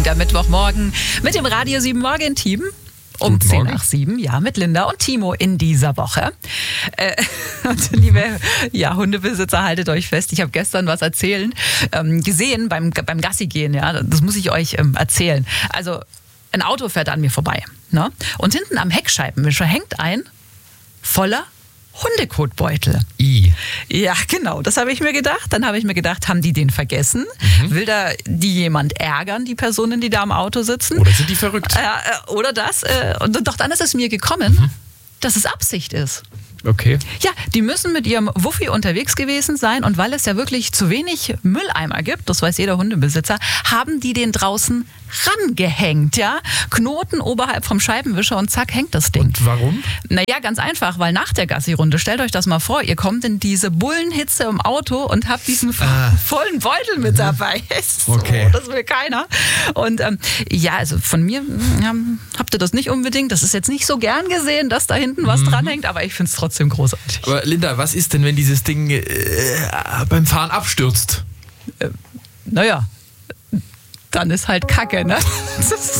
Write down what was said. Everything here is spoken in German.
der Mittwochmorgen mit dem Radio 7 Morgen-Team. Um 10 nach 7, ja, mit Linda und Timo in dieser Woche. Und liebe Hundebesitzer, haltet euch fest. Ich habe gestern was gesehen beim Gassi gehen. Ja, das muss ich euch erzählen. Also ein Auto fährt an mir vorbei. Ne? Und hinten am Heckscheibenwischer hängt ein voller Hundekotbeutel. Ja, genau, das habe ich mir gedacht. Dann habe ich mir gedacht, haben die den vergessen? Will da die jemand ärgern, die Personen, die da am Auto sitzen? Oder sind die verrückt? Oder das. Und doch dann ist es mir gekommen, dass es Absicht ist. Okay. Ja, die müssen mit ihrem Wuffi unterwegs gewesen sein und weil es ja wirklich zu wenig Mülleimer gibt, das weiß jeder Hundebesitzer, haben die den draußen rangehängt, ja? Knoten oberhalb vom Scheibenwischer und zack, hängt das Ding. Und warum? Naja, ganz einfach, weil nach der Gassi-Runde, stellt euch das mal vor, ihr kommt in diese Bullenhitze im Auto und habt diesen vollen Beutel mit dabei. Okay. Das will keiner. Und also von mir habt ihr das nicht unbedingt. Das ist jetzt nicht so gern gesehen, dass da hinten was dranhängt, aber ich finde es trotzdem großartig. Aber Linda, was ist denn, wenn dieses Ding beim Fahren abstürzt? Naja, dann ist halt Kacke, ne?